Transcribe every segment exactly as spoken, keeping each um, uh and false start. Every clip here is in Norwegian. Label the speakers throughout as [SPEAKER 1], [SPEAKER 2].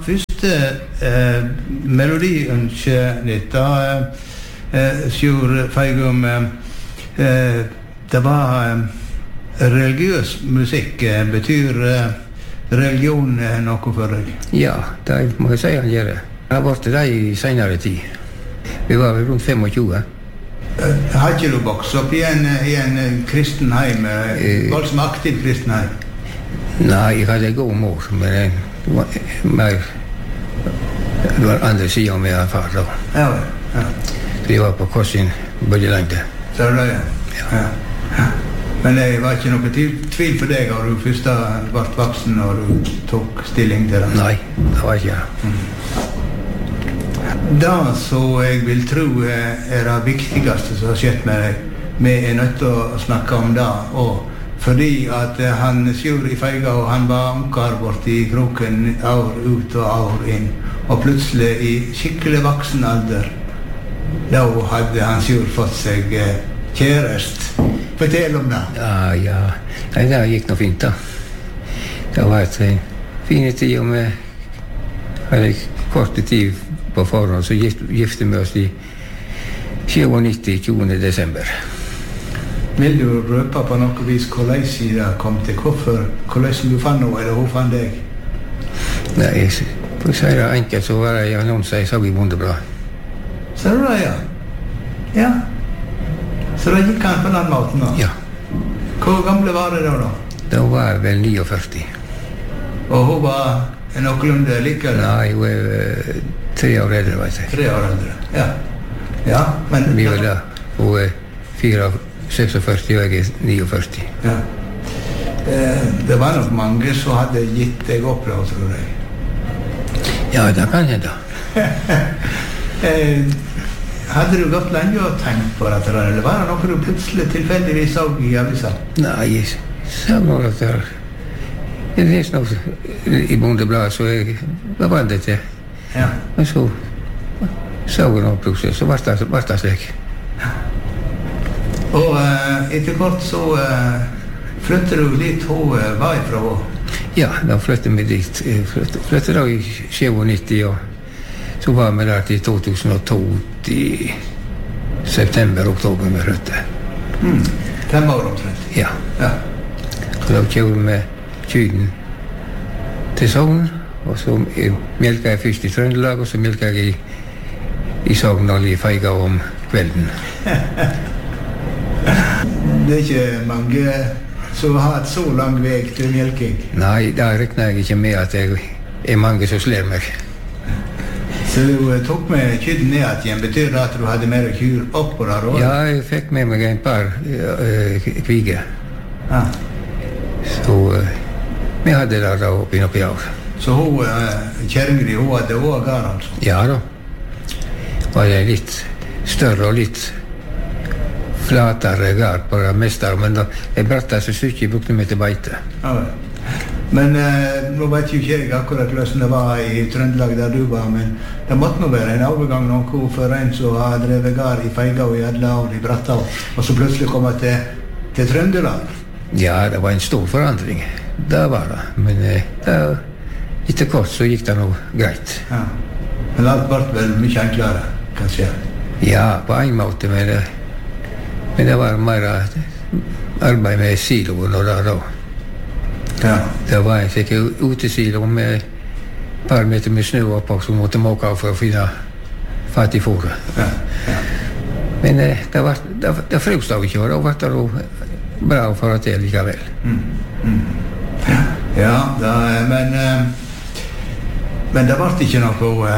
[SPEAKER 1] Første eh, melodiønske litt, da eh, Sjur Feigum, eh, det var eh, religiøs musikk. Eh, betyr eh, religion eh, noe for deg?
[SPEAKER 2] Ja, det må jeg si han gjør det. Det har vært det i senere tid. Vi var rundt tjuefem.
[SPEAKER 1] Eh, har ikke du vokst opp i en, i en kristen heim? Eh, var det som aktiv kristen heim?
[SPEAKER 2] Nei, jeg hadde god mor, men jeg var mer, det var andre siden av min far da.
[SPEAKER 1] Ja, ja.
[SPEAKER 2] Vi var på korsin både lengde.
[SPEAKER 1] Så er det det?
[SPEAKER 2] Ja.
[SPEAKER 1] Ja. Ja. Men det var ikke noe tvil for deg da du først ble voksen og du tok stilling til det?
[SPEAKER 2] Nei, det var ikke det.
[SPEAKER 1] Mm. Det så jeg vil tro er det viktigste som har skjedd med deg. Vi er nødt til å snakke om det, og fordi at han Sjur i Feigå, han var ankar bort i kroken år ut og år inn, og plutselig i skikkelig voksen alder, da hadde han Sjur fått seg kjærest. Fortell om det.
[SPEAKER 2] Ja, ja. Nei, det gikk noe fint da. Det var et fine tid, og vi hadde kort tid på forhånd, så gifte vi oss i nittisju, tjuende desember.
[SPEAKER 1] Vil du røpe på noe vis hvordan det kom til? Hvorfor? Hvordan du fant noe, eller hun fant deg?
[SPEAKER 2] Nei, for å si det enkelt, så var det annonser jeg så i Bondeblad.
[SPEAKER 1] Så du det, ja? Ja. Så det gikk han på den måten da?
[SPEAKER 2] Ja.
[SPEAKER 1] Hvor gamle var det da da?
[SPEAKER 2] Da var jeg vel nioførti.
[SPEAKER 1] Og hun var noenlunde like?
[SPEAKER 2] Nei, hun er uh, tre år eldre, vet jeg.
[SPEAKER 1] Tre år eldre, ja. Ja, men...
[SPEAKER 2] Vi var da, hun er fire seksogførti og jeg er nioførti.
[SPEAKER 1] Ja. Eh, det var nok mange som hadde gitt deg opp da, tror jeg.
[SPEAKER 2] Ja, det kan hende.
[SPEAKER 1] eh, hadde du gått lenge og tenkt på dette, eller var det noe du plutselig tilfeldigvis så i avisa?
[SPEAKER 2] Nei, jeg sa noe at det er... Jeg leste noe i Bondebladet, så jeg var vant til.
[SPEAKER 1] Ja.
[SPEAKER 2] Men så så jeg noe plutselig, så var det, var det slik.
[SPEAKER 1] Og uh, etter kort så uh, flyttet du dit hun uh, var ifra henne?
[SPEAKER 2] Ja, da flyttet vi dit. Flyttet, flyttet da i nittisju, og så var vi der til to tusen og to, i september, oktober vi flyttet.
[SPEAKER 1] Mm. Fem år omtrent?
[SPEAKER 2] Ja.
[SPEAKER 1] Ja.
[SPEAKER 2] Så da kjører vi kyden til Sogn, og så melket jeg først i Trøndelag, og så melket jeg i, i Sogn og i Feigå om kvelden. Det er ikke mange som har hatt så lang vei til melking. Nei, da regner jeg ikke med at det er mange som slår meg.
[SPEAKER 1] Så du tok med kydden ned igjen, betyr det at du hadde mer kyr opp på der også?
[SPEAKER 2] Ja, jeg fikk med meg en par uh, kviger.
[SPEAKER 1] Ja.
[SPEAKER 2] Så uh, vi hadde det da oppi oppi år.
[SPEAKER 1] Så hun, uh, kjerringen din, hun hadde også gar, altså?
[SPEAKER 2] Ja da. Var det litt større og litt flatere gar på det meste, men da jeg bratteste stykket brukte meg til beite.
[SPEAKER 1] Ja, men eh, nå vet jo ikke jeg akkurat hvordan det var i Trøndelag der du var, men det måtte nå være en overgang noe for en som har drevet gar i Feigå i alle år i Brattå, og så plutselig komme til, til Trøndelag.
[SPEAKER 2] Ja, det var en stor forandring. Det var det, men eh, det, etter kort så gikk det nå greit.
[SPEAKER 1] Ja. Men alt ble vel mye enklere, kanskje?
[SPEAKER 2] Ja, på en måte, men det Men det var mer arbeid med siloen og der da.
[SPEAKER 1] Ja.
[SPEAKER 2] Det var en sikkert utesilo med et par meter med snø oppå som måtte måke av for å finne fatt i fôret.
[SPEAKER 1] Ja. Ja.
[SPEAKER 2] Men det, det, var, det, det frøs av ikke, og da var det bra å få til likevel.
[SPEAKER 1] Mm. Mm. Ja, da, men, men det ble ikke noe...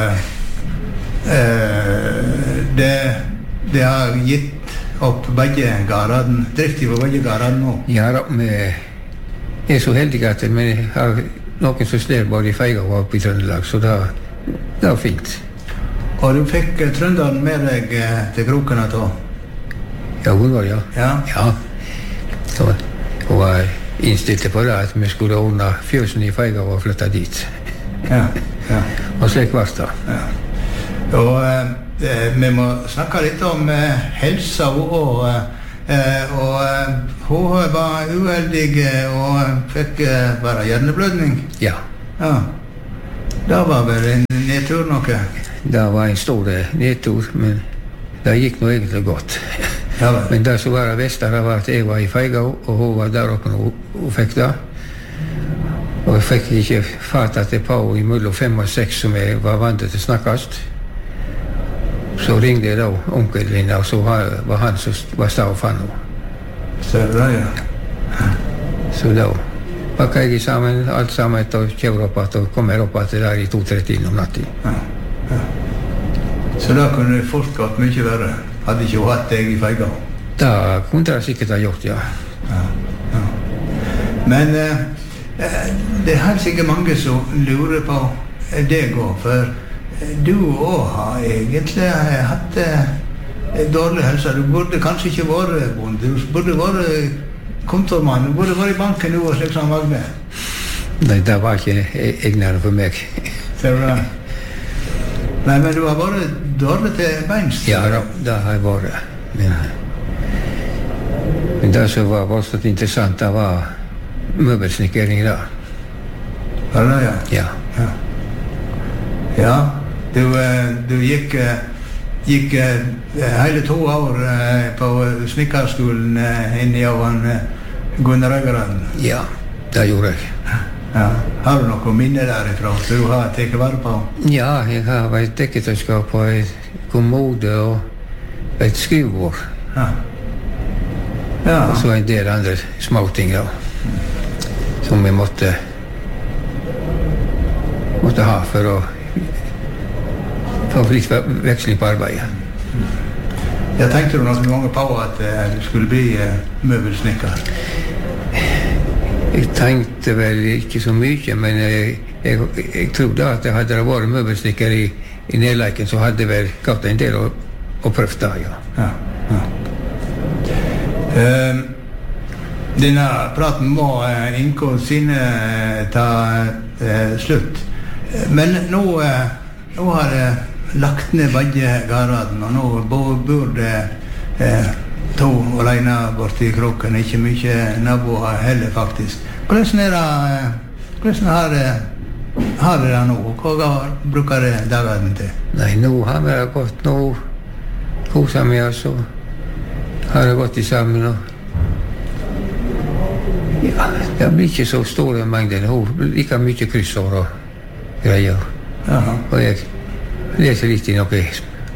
[SPEAKER 1] Uh, det, det har gitt opp begge garene, driftig på begge garene nå?
[SPEAKER 2] Ja da, vi er så heldige at vi har noen som slår både i Feigå og oppe i Trøndelag, så det, det var fint.
[SPEAKER 1] Og du fikk Trønderen med deg til krokene da?
[SPEAKER 2] Ja, hun var, ja.
[SPEAKER 1] Ja?
[SPEAKER 2] Ja. Så hun var innstilt på det at vi skulle ordne fjøsen i Feigå og flytte dit.
[SPEAKER 1] Ja, ja.
[SPEAKER 2] Og slik var det.
[SPEAKER 1] Ja. Og eh, vi må snakke litt om eh, helsa og, eh, og eh, hun var uheldig og fikk eh, bare hjerneblødning.
[SPEAKER 2] Ja.
[SPEAKER 1] Ja. Det var vel en nedtur noe?
[SPEAKER 2] Det var en stor nedtur, men det gikk nå egentlig godt.
[SPEAKER 1] Ja, vel.
[SPEAKER 2] Men det som var det beste var at jeg var i Feigå, og hun var der oppe og hun fikk det. Og jeg fikk ikke fatt at det på i mellom fem og seks som jeg var vant til å snakkes. Så ringte jeg da onkelen, og så var han som var stav for henne.
[SPEAKER 1] Så det, ja.
[SPEAKER 2] Så da pakket jeg sammen, alt sammen, og kjører opp at, og kommer opp at det der i to-tre-tiden om natten.
[SPEAKER 1] Ja, ja. Så da kunne det fort gått mye verre. Hadde ikke hun hatt deg i Feigå?
[SPEAKER 2] Da kunne det sikkert ha gjort, ja.
[SPEAKER 1] Ja, ja. Men eh, det er helt sikkert mange som lurer på deg også, for du også har egentlig hatt eh, dårlig helse. Du burde kanskje ikke vært bonde, du burde vært kontormann, du burde vært i banken nå og slik som Magne.
[SPEAKER 2] Nei, det var ikke egnere for meg.
[SPEAKER 1] Ser du det? Nei, men du har vært dårlig til beins?
[SPEAKER 2] Ja, da, det har jeg vært. Men, men det som var voldsomt interessant, det var møbelsnikkering da.
[SPEAKER 1] Var det, ja?
[SPEAKER 2] Ja.
[SPEAKER 1] Ja, ja du, du gikk, gikk hele to år på snikkerskolen inne i av Gunnar Øgeraden.
[SPEAKER 2] Ja, det gjorde jeg.
[SPEAKER 1] Ja. Har du noen minner derifra som du har tatt vare på?
[SPEAKER 2] Ja, jeg har et dekketerskap på et kommode og et skrivebord.
[SPEAKER 1] Ja. Ja.
[SPEAKER 2] Og så en del andre småting da, som vi måtte, måtte ha for å få litt veksling på arbeidet.
[SPEAKER 1] Jeg tenkte du noen ganger på at du skulle bli møbelsnikker?
[SPEAKER 2] Jeg tenkte vel ikke så mye, men jeg, jeg, jeg trodde at jeg hadde vært møbelsnikker i, i Nedleiken, så hadde jeg vel gått en del og, og prøvd da, ja.
[SPEAKER 1] Ja, ja. Uh, denne praten må uh, Inko sine uh, ta uh, slutt. Men nå, uh, nå har jeg uh, lagt ned begge garaden, og nå bor det uh, to alene borti kroken, ikke mye naboer heller faktisk. Hvordan er det, hvordan har, har det det nå? Hva bruker det dagene til?
[SPEAKER 2] Nei, nå har vi det godt, nå koser vi oss og har det gått i sammen. Og ja, det blir ikke så store mengder, det like mye kryssår og greier.
[SPEAKER 1] Jaha. Og
[SPEAKER 2] jeg leser litt i noe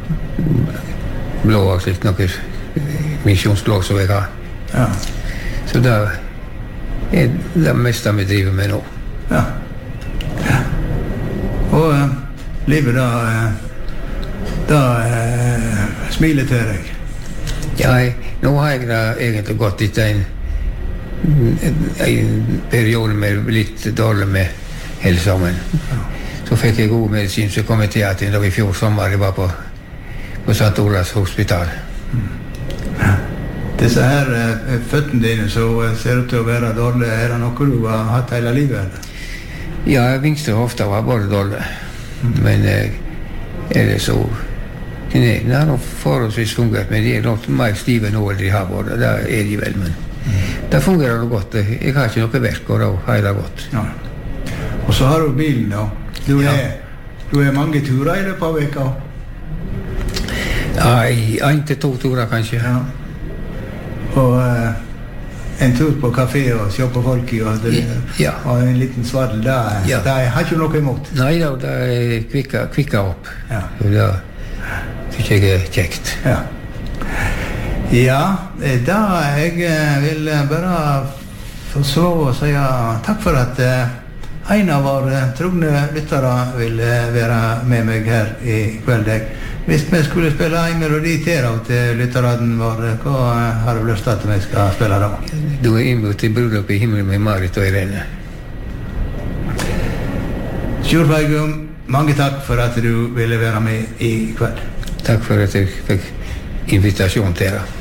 [SPEAKER 2] blå og slikt, noe misjonsblå som jeg har.
[SPEAKER 1] Ja.
[SPEAKER 2] Så det er det meste vi driver med nå.
[SPEAKER 1] Ja. Ja. Og uh, livet da, uh, da uh, smiler til deg.
[SPEAKER 2] Ja, jeg, nå har jeg da egentlig gått litt en, en, en periode med litt dårlig med hele sammen. Ja. Så fikk jeg god medisin, så kom jeg til at da i fjor sommer jeg var på, på Sankt Olavs hospital.
[SPEAKER 1] Mm. Disse her uh, føttene dine så uh, ser ut til å være dårlige. Er det noe du har hatt hele livet? Eller?
[SPEAKER 2] Ja, venstre hofta var bare dårlig. Mm. Men uh, er det så knærne har nok forholdsvis fungert, men de er nok mer stive nå enn de har vært. Det er de vel, men mm. det fungerer det godt. Jeg har ikke noe verk, og da har det godt.
[SPEAKER 1] Ja. Og så har du bilen da. Du er, ja. Du er mange turer i løpet av veka?
[SPEAKER 2] Ja, en til to turer kanskje.
[SPEAKER 1] Ja. Og uh, en tur på kafé og se på folk i, og, det,
[SPEAKER 2] ja.
[SPEAKER 1] Og en liten svadel, det,
[SPEAKER 2] ja.
[SPEAKER 1] Det har ikke noe imot.
[SPEAKER 2] Nei da, det er kvikka, kvikka opp.
[SPEAKER 1] Ja.
[SPEAKER 2] Og det synes jeg er kjekt.
[SPEAKER 1] Ja. Ja, da jeg vil bare få slå og si takk for at uh, en av våre trogne lyttere vil være med meg her i kveld. Hvis vi skulle spille en melodi til til lytteren vår, hva har du lyst til at vi skal spille da?
[SPEAKER 2] Du er innbudt til bryllup i himmelen med Marit og Irene.
[SPEAKER 1] Sjur Feigum, mange takk for at du ville være med i kveld.
[SPEAKER 2] Takk for at jeg fikk invitasjon til deg.